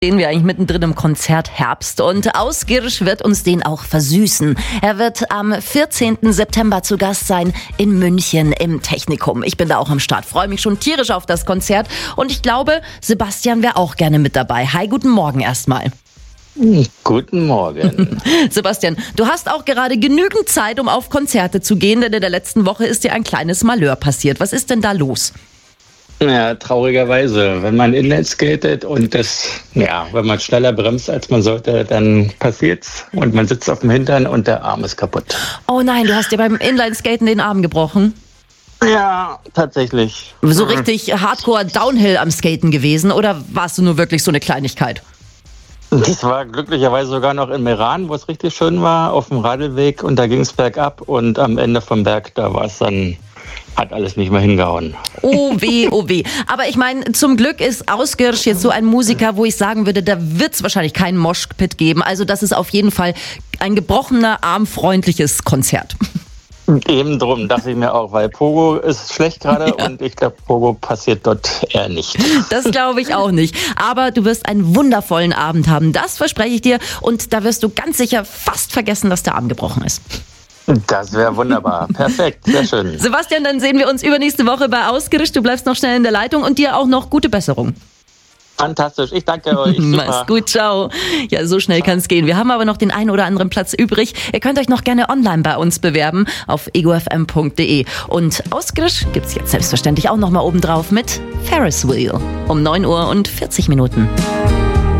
Stehen wir eigentlich mittendrin im Konzert Herbst und Ausgirsch wird uns den auch versüßen. Er wird am 14. September zu Gast sein in München im Technikum. Ich bin da auch am Start, freue mich schon tierisch auf das Konzert und ich glaube, Sebastian wäre auch gerne mit dabei. Hi, guten Morgen erstmal. Guten Morgen. Sebastian, du hast auch gerade genügend Zeit, um auf Konzerte zu gehen, denn in der letzten Woche ist dir ein kleines Malheur passiert. Was ist denn da los? Ja, traurigerweise. Wenn man Inline skatet und wenn man schneller bremst, als man sollte, dann passiert's und man sitzt auf dem Hintern und der Arm ist kaputt. Oh nein, du hast dir beim Inline-Skaten den Arm gebrochen. Ja, tatsächlich. So richtig Hardcore Downhill am Skaten gewesen oder warst du nur wirklich so eine Kleinigkeit? Das war glücklicherweise sogar noch in Meran, wo es richtig schön war, auf dem Radlweg und da ging es bergab und am Ende vom Berg, da war es dann, hat alles nicht mehr hingehauen. Oh weh, oh weh. Aber ich meine, zum Glück ist Ausgirsch jetzt so ein Musiker, wo ich sagen würde, da wird es wahrscheinlich keinen Moshpit geben. Also das ist auf jeden Fall ein gebrochener, armfreundliches Konzert. Eben drum, dachte ich mir auch, weil Pogo ist schlecht gerade und ich glaube, Pogo passiert dort eher nicht. Das glaube ich auch nicht. Aber du wirst einen wundervollen Abend haben, das verspreche ich dir. Und da wirst du ganz sicher fast vergessen, dass der Arm gebrochen ist. Das wäre wunderbar. Perfekt, sehr schön. Sebastian, dann sehen wir uns übernächste Woche bei Ausgericht. Du bleibst noch schnell in der Leitung und dir auch noch gute Besserung. Fantastisch, ich danke euch. Mach's gut, ciao. Ja, so schnell kann's gehen. Wir haben aber noch den einen oder anderen Platz übrig. Ihr könnt euch noch gerne online bei uns bewerben auf egofm.de. Und Ausgrisch gibt's jetzt selbstverständlich auch noch mal oben drauf mit Ferris Wheel um 9:40 Uhr.